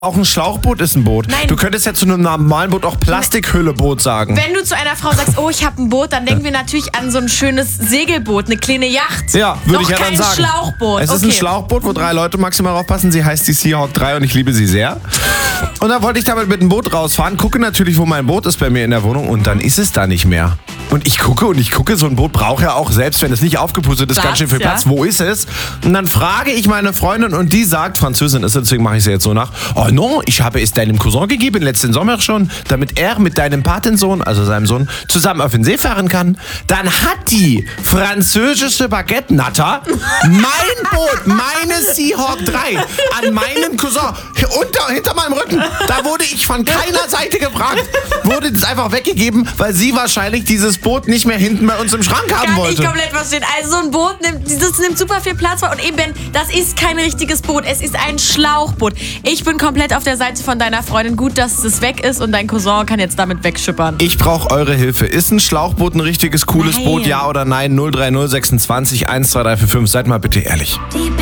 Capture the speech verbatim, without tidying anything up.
Auch ein Schlauchboot ist ein Boot. Nein. Du könntest ja zu einem normalen Boot auch Plastikhülleboot sagen. Wenn du zu einer Frau sagst, oh, ich habe ein Boot, dann denken wir natürlich an so ein schönes Segelboot, eine kleine Yacht. Ja, würde ich ja kein dann sagen. Schlauchboot. Es ist okay. ein Schlauchboot, wo drei Leute maximal draufpassen. Sie heißt die Seahawk drei und ich liebe sie sehr. Und dann wollte ich damit mit dem Boot rausfahren, gucke natürlich, wo mein Boot ist bei mir in der Wohnung und dann ist es da nicht mehr. Und ich gucke und ich gucke, so ein Boot braucht ja auch, selbst wenn es nicht aufgepustet ist, Platz, ganz schön viel Platz. ja. Wo ist es? Und dann frage ich meine Freundin und die sagt, Französin ist, deswegen mache ich sie jetzt so nach, oh no, ich habe es deinem Cousin gegeben, letzten Sommer schon, damit er mit deinem Patensohn, also seinem Sohn, zusammen auf den See fahren kann. Dann hat die französische Baguette-Natter mein Boot, meine Seahawk drei, an meinen Cousin, unter, hinter meinem Rücken, da wurde ich von keiner Seite gefragt, wurde es einfach weggegeben, weil sie wahrscheinlich dieses Boot nicht mehr hinten bei uns im Schrank haben Kann wollte. ich komplett verstehen. Also so ein Boot nimmt, das nimmt super viel Platz und eben, das ist kein richtiges Boot, es ist ein Schlauchboot. Ich bin komplett auf der Seite von deiner Freundin. Gut, dass es weg ist und dein Cousin kann jetzt damit wegschippern. Ich brauche eure Hilfe. Ist ein Schlauchboot ein richtiges, cooles Nein. Boot, ja oder nein? null drei null sechsundzwanzig eins zwei drei vier fünf. Seid mal bitte ehrlich. Die